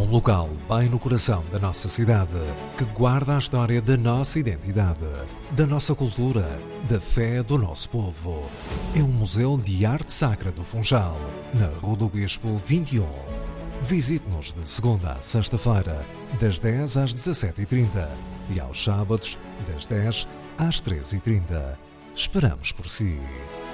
um local bem no coração da nossa cidade, que guarda a história da nossa identidade, da nossa cultura, da fé do nosso povo. É um museu de arte sacra do Funchal, na Rua do Bispo 21. Visite-nos de segunda a sexta-feira, das 10 às 17h30 e aos sábados, das 10 às 13h30. Esperamos por si.